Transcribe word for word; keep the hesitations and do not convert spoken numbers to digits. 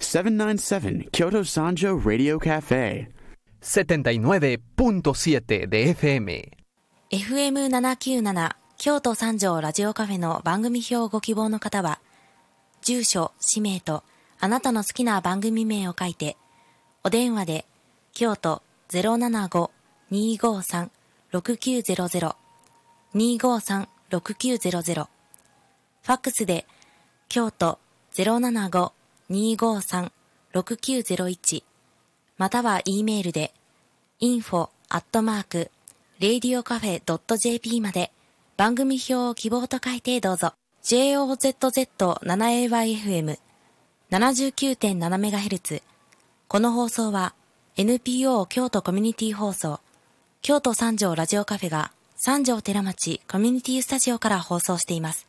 seven nine seven Kyoto Sanjo Radio Cafe setenta y nueve punto siete de エフエムエフエムななきゅうなな 京都三条ラジオカフェの番組表をご希望の方は、住所、氏名とあなたの好きな番組名を書いて、お電話で京都 ゼロななご にーごーさん ろくきゅうゼロゼロ にーごーさん ろくきゅうゼロゼロ、ファックスで京都 ゼロななご にーごーさん ろくきゅうゼロいち、または E メールで インフォ アットマーク レイディオカフェ ドット ジェーピー まで番組表を希望と書いてどうぞ。 ジェイオーゼットゼットセブンエーワイエフエムななじゅうきゅうてんななメガヘルツ。 この放送は エヌピーオー 京都コミュニティ放送京都三条ラジオカフェが三条寺町コミュニティスタジオから放送しています。